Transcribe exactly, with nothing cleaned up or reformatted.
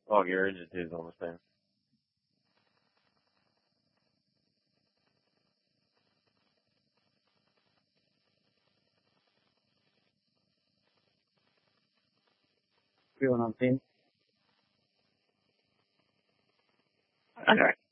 Oh, Garage is on the same. Feel what I'm saying? Okay.